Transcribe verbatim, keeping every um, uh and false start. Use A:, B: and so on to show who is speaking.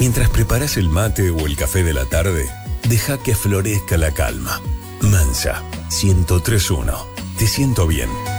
A: Mientras preparas el mate o el café de la tarde, deja que florezca la calma. Mansa, ciento tres punto uno. Te siento bien.